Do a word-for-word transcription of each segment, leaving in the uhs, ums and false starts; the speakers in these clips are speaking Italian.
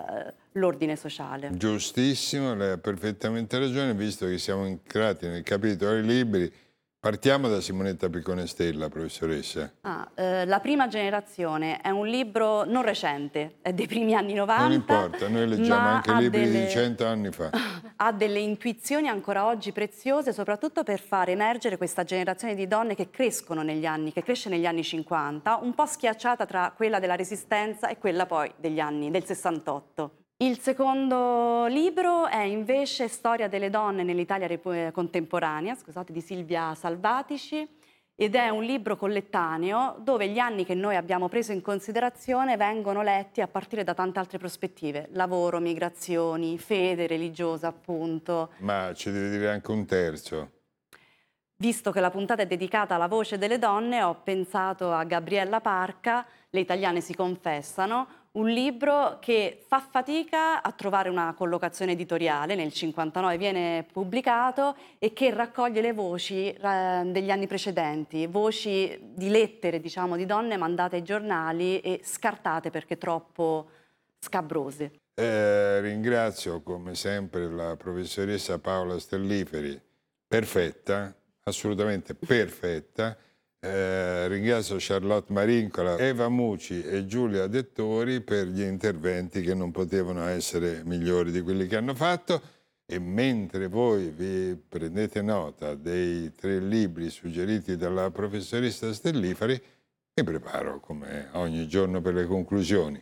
l'ordine sociale. Giustissimo, lei ha perfettamente ragione, visto che siamo entrati nel capitolo dei libri. Partiamo da Simonetta Piccone Stella, professoressa. Ah, eh, La prima generazione è un libro non recente, è dei primi anni novanta. Non importa, noi leggiamo anche libri delle... di cento anni fa. Ha delle intuizioni ancora oggi preziose, soprattutto per far emergere questa generazione di donne che crescono negli anni, che cresce negli anni cinquanta, un po' schiacciata tra quella della Resistenza e quella poi degli anni del sessantotto. Il secondo libro è invece Storia delle donne nell'Italia contemporanea, scusate, di Silvia Salvatici, ed è un libro collettaneo dove gli anni che noi abbiamo preso in considerazione vengono letti a partire da tante altre prospettive: lavoro, migrazioni, fede religiosa, appunto. Ma ci deve dire anche un terzo. Visto che la puntata è dedicata alla voce delle donne, ho pensato a Gabriella Parca, Le italiane si confessano, un libro che fa fatica a trovare una collocazione editoriale, nel cinquantanove viene pubblicato, e che raccoglie le voci eh, degli anni precedenti, voci di lettere, diciamo, di donne mandate ai giornali e scartate perché troppo scabrose. Eh, ringrazio come sempre la professoressa Paola Stelliferi, perfetta, assolutamente perfetta. Eh, ringrazio Charlotte Marincola, Eva Muci e Giulia Dettori per gli interventi che non potevano essere migliori di quelli che hanno fatto, e mentre voi vi prendete nota dei tre libri suggeriti dalla professoressa Stelliferi, mi preparo come ogni giorno per le conclusioni.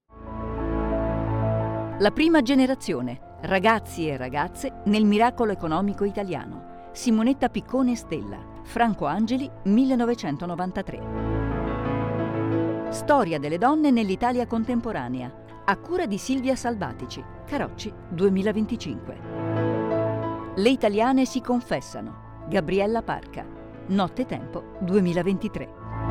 La prima generazione, ragazzi e ragazze nel miracolo economico italiano. Simonetta Piccone Stella, Franco Angeli, millenovecentonovantatré. Storia delle donne nell'Italia contemporanea, a cura di Silvia Salvatici, Carocci, duemilaventicinque. Le italiane si confessano, Gabriella Parca, Nottetempo, duemilaventitré.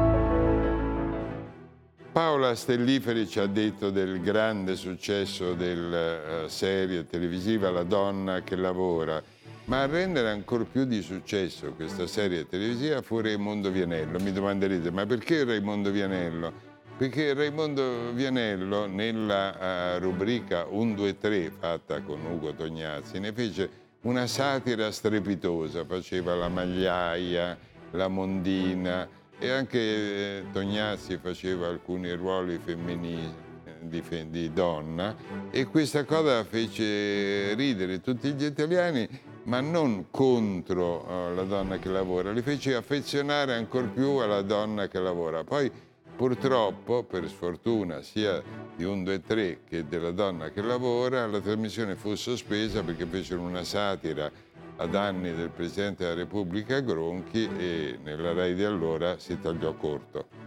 Paola Stelliferi ci ha detto del grande successo della serie televisiva La donna che lavora, ma a rendere ancora più di successo questa serie televisiva fu Raimondo Vianello. Mi domanderete, ma perché Raimondo Vianello? Perché Raimondo Vianello nella uh, rubrica uno, due, tre fatta con Ugo Tognazzi ne fece una satira strepitosa, faceva la magliaia, la mondina, e anche eh, Tognazzi faceva alcuni ruoli femminili di, di donna, e questa cosa fece ridere tutti gli italiani, ma non contro uh, la donna che lavora, li fece affezionare ancor più alla donna che lavora. Poi purtroppo, per sfortuna sia di uno, due, tre che della donna che lavora, la trasmissione fu sospesa perché fecero una satira ad anni del Presidente della Repubblica Gronchi e nella Rai di allora si tagliò corto.